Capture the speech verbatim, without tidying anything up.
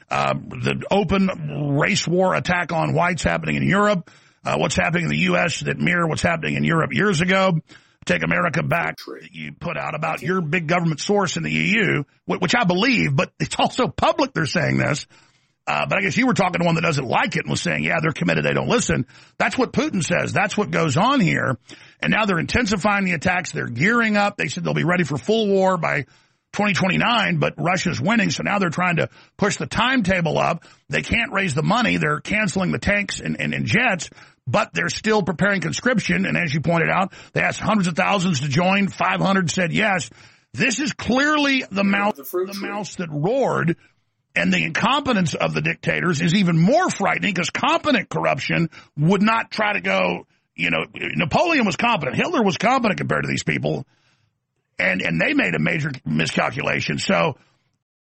uh, the open race war attack on whites happening in Europe, uh, what's happening in the U S that mirror what's happening in Europe years ago. Take America Back that you put out about your big government source in the E U, which I believe, but it's also public they're saying this. Uh, but I guess you were talking to one that doesn't like it and was saying, yeah, they're committed, they don't listen. That's what Putin says. That's what goes on here. And now they're intensifying the attacks. They're gearing up. They said they'll be ready for full war by twenty twenty-nine, but Russia's winning, so now they're trying to push the timetable up. They can't raise the money. They're canceling the tanks and, and, and jets, but they're still preparing conscription. And as you pointed out, they asked hundreds of thousands to join. five hundred said yes. This is clearly the mouse, the mouse that roared. And the incompetence of the dictators is even more frightening because competent corruption would not try to go, you know, Napoleon was competent. Hitler was competent compared to these people. And, and they made a major miscalculation. So